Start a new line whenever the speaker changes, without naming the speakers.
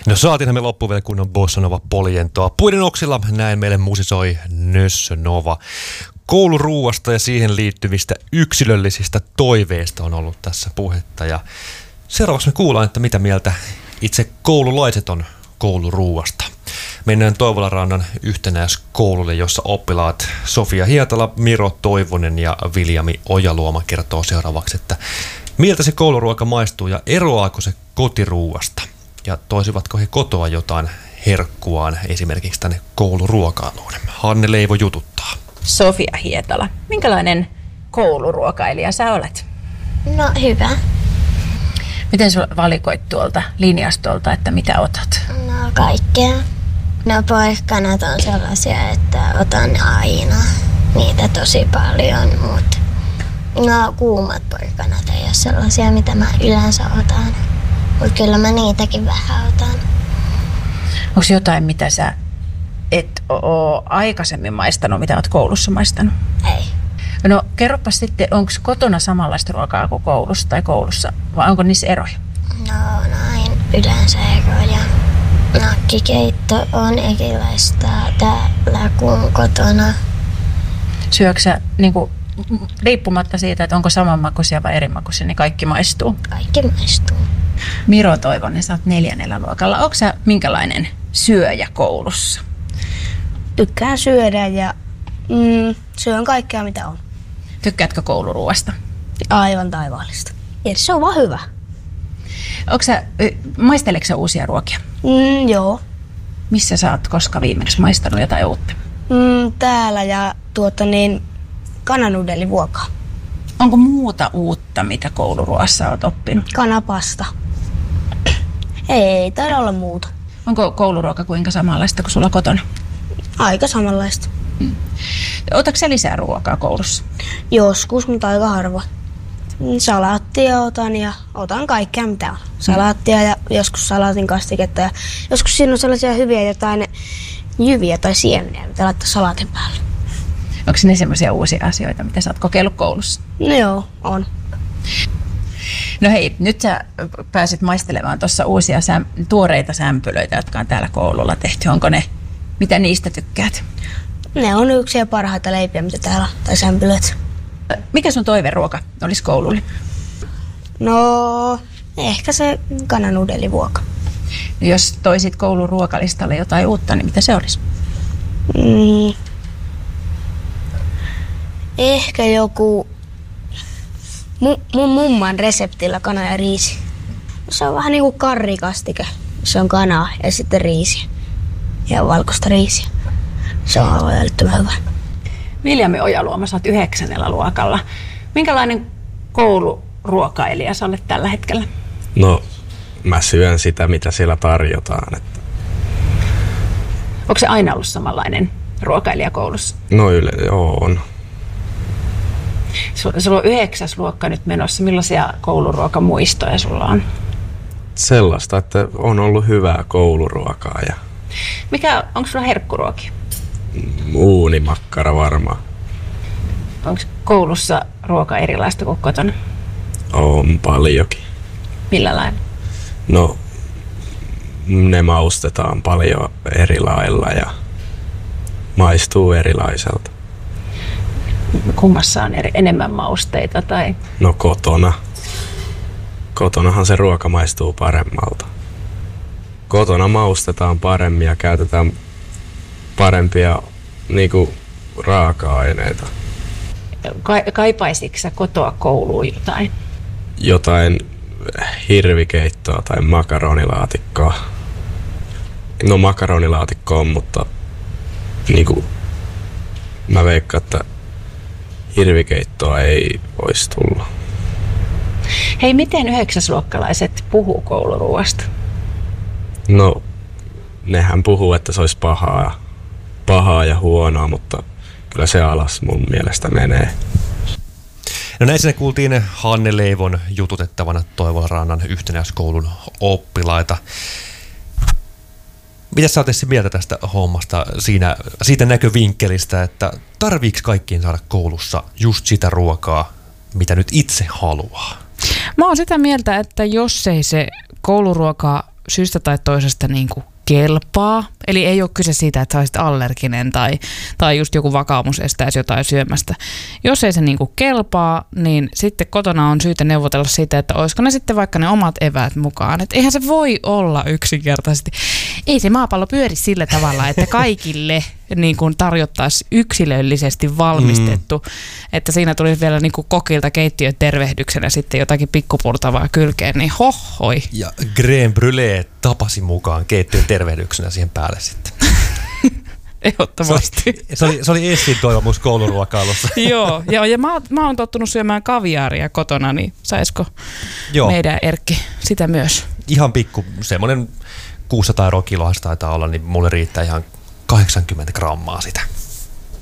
No saatiinhan me loppuun vielä kunnon bossa nova poljentoa. Puiden oksilla näin meille musisoi Nössö Nova. Kouluruuasta ja siihen liittyvistä yksilöllisistä toiveista on ollut tässä puhetta. Ja seuraavaksi me kuullaan, että mitä mieltä itse koululaiset on kouluruuasta. Mennään Toivolarannan yhtenäiskoululle, jossa oppilaat Sofia Hietala, Miro Toivonen ja Viljami Ojaluoma kertoo seuraavaksi, että miltä se kouluruoka maistuu ja eroaako se kotiruuasta. Ja toisivatko he kotoa jotain herkkuaan esimerkiksi tänne kouluruokailuun. Hanne Leivo jututtaa.
Sofia Hietala, minkälainen kouluruokailija sä olet?
No hyvä.
Miten sä valikoit tuolta linjastolta, että mitä otat?
No kaikkea. No porkkanat on sellaisia, että otan aina niitä tosi paljon, mutta no kuumat porkkanat ei ole sellaisia, mitä mä yleensä otan. Mutta kyllä mä niitäkin vähän otan.
Onko jotain, mitä sä et ole aikaisemmin maistanut, mitä oot koulussa maistanut?
Ei.
No kerropa sitten, onko kotona samanlaista ruokaa kuin koulussa tai koulussa, vai onko niissä eroja?
No näin yleensä eroja. Nakkikeitto on erilaista täällä kuin kotona.
Syöksä sä niinku, riippumatta siitä, että onko samanmakuisia vai erimakuisia, niin kaikki maistuu?
Kaikki maistuu.
Miro Toivonen, sä oot 4. luokalla. Onko sä minkälainen syöjä koulussa?
Tykkään syödä ja syön kaikkea mitä on.
Tykkäätkö kouluruoasta?
Aivan taivaallista. Ja se on vaan hyvä.
Maisteleksä sä uusia ruokia?
Joo.
Missä sä oot koska viimeksi maistanut jotain uutta?
Täällä ja kananudelivuokaa.
Onko muuta uutta, mitä kouluruoassa oot oppinut?
Kanapasta. Ei taida olla muuta.
Onko kouluruoka kuinka samanlaista kuin sulla kotona?
Aika samanlaista.
Otatko sä lisää ruokaa koulussa?
Joskus, mutta aika harva. Salaattia otan ja otan kaikkea mitä on. Salaattia ja joskus salaatin kastiketta ja joskus siinä on sellaisia hyviä jotain jyviä tai siemeniä, mitä laittaa salaatin päälle.
Onko ne semmoisia uusia asioita, mitä sä oot kokeillut koulussa?
No joo, on.
No hei, nyt sä pääsit maistelemaan tuossa uusia tuoreita sämpylöitä, jotka on täällä koululla tehty. Onko ne, mitä niistä tykkäät?
Ne on yksiä parhaita leipiä, mitä täällä on, tai sämpylöitä.
Mikä sun toiveruoka olisi koululle?
No, ehkä se kananudelivuoka.
No, jos toisit koulun ruokalistalle jotain uutta, niin mitä se olisi?
Ehkä joku mun mumman reseptillä kana ja riisi. Se on vähän niinku karrikastike. Se on kanaa ja sitten riisiä. Ja valkoista riisiä. Se on aivan älyttömän hyvä.
Viljami Ojaluoma, sä oot 9. luokalla. Minkälainen kouluruokailija sä olet tällä hetkellä?
No, mä syön sitä, mitä siellä tarjotaan. Että...
Onko se aina ollut samanlainen ruokailija koulussa?
No joo, on.
Sulla on 9. luokka nyt menossa. Millaisia kouluruokamuistoja sulla on?
Sellaista, että on ollut hyvää kouluruokaa. Ja...
Onko sulla herkkuruokia?
Uunimakkara varmaan.
Onko koulussa ruoka erilaista kuin kotona?
On paljonkin.
Millä lailla?
No, ne maustetaan paljon eri lailla ja maistuu erilaiselta.
Kummassa on enemmän mausteita tai?
No kotona. Kotonahan se ruoka maistuu paremmalta. Kotona maustetaan paremmin ja käytetään parempia niinku raaka-aineita.
Kaipaisitko sä kotoa kouluun jotain?
Jotain hirvikeittoa tai makaronilaatikkoa. No makaronilaatikko on, mutta niinku mä veikkaan, että hirvikeittoa ei voisi tulla.
Hei, miten 9-luokkalaiset puhuu kouluruoasta?
No, nehän puhuu, että se olisi pahaa ja huonoa, mutta kyllä se alas mun mielestä menee.
No näin sinne kuultiin Hanne Leivon jututettavana Toivolarannan yhtenäiskoulun oppilaita. Mitä sä oot mieltä tästä hommasta siitä näkövinkkelistä, että tarviiko kaikkiin saada koulussa just sitä ruokaa, mitä nyt itse haluaa?
Mä oon sitä mieltä, että jos ei se kouluruoka syystä tai toisesta niin kuin kelpaa, eli ei ole kyse siitä, että sä olisit allerginen tai just joku vakaumus estäisi jotain syömästä. Jos ei se niin kuin kelpaa, niin sitten kotona on syytä neuvotella siitä, että olisiko ne sitten vaikka ne omat eväät mukaan. Että eihän se voi olla yksinkertaisesti. Ei se maapallo pyöri sillä tavalla, että kaikille niin kuin tarjottaisiin yksilöllisesti valmistettu, että siinä tulisi vielä niin kuin kokilta keittiön tervehdyksenä sitten jotakin pikkupurtavaa kylkeen, niin hohoi.
Ja crème brûlée tapasi mukaan keittiön tervehdyksenä siihen päälle sitten.
Ehdottomasti.
Se oli Essin toivomus kouluruokailussa.
Joo, ja mä oon tottunut syömään kaviaaria kotona, niin saisiko meidän Erkki sitä myös?
Ihan pikku, semmoinen 600 € kiloa taitaa olla, niin mulle riittää ihan 80 grammaa sitä.